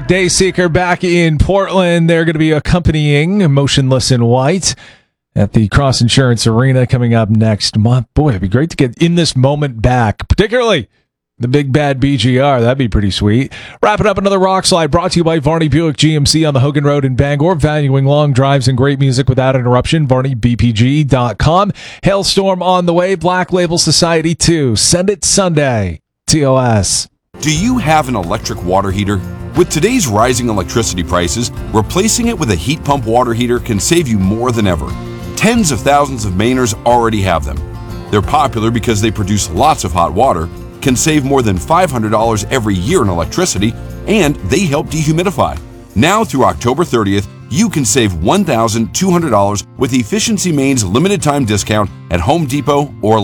Dayseeker back in Portland. They're going to be accompanying Motionless in White at the Cross Insurance Arena coming up next month. Boy, it'd be great to get in this moment back, particularly the big bad BGR. That'd be pretty sweet. Wrapping up another Rock Slide brought to you by Varney Buick GMC on the Hogan Road in Bangor, valuing long drives and great music without interruption. VarneyBPG.com. Hailstorm on the way. Black Label Society 2. Send it Sunday. TOS. Do you have an electric water heater? With today's rising electricity prices, replacing it with a heat pump water heater can save you more than ever. Tens of thousands of Mainers already have them. They're popular because they produce lots of hot water, can save more than $500 every year in electricity, and they help dehumidify. Now through October 30th, you can save $1,200 with Efficiency Maine's limited time discount at Home Depot or